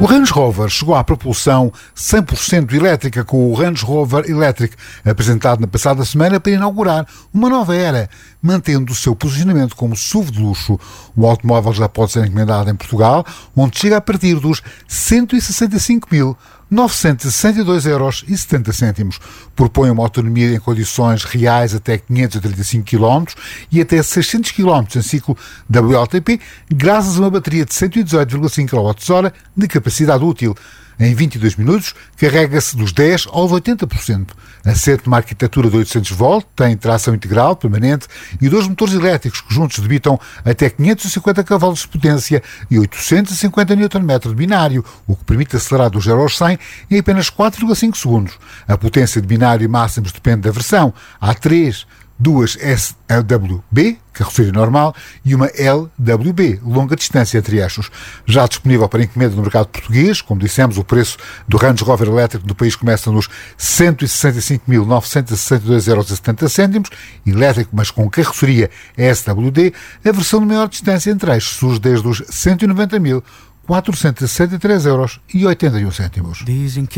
O Range Rover chegou à propulsão 100% elétrica com o Range Rover Electric, apresentado na passada semana para inaugurar uma nova era, mantendo o seu posicionamento como SUV de luxo. O automóvel já pode ser encomendado em Portugal, onde chega a partir dos 165.962,70 €. Propõe uma autonomia em condições reais até 535 km e até 600 km em ciclo WLTP, graças a uma bateria de 118,5 kWh de capacidade útil. Em 22 minutos, carrega-se dos 10% aos 80%. Assente numa arquitetura de 800 V, tem tração integral, permanente, e dois motores elétricos que juntos debitam até 550 cavalos de potência e 850 Nm de binário, o que permite acelerar do 0 aos 100 em apenas 4,5 segundos. A potência de binário e máximos depende da versão. Há duas SLWB, carroceria normal, e uma LWB, longa distância entre eixos. Já disponível para encomenda no mercado português, como dissemos, o preço do Range Rover elétrico do país começa nos 165.962,70 €, elétrico, mas com carroceria SWD. A versão de maior distância entre eixos surge desde os 190.463,81 €.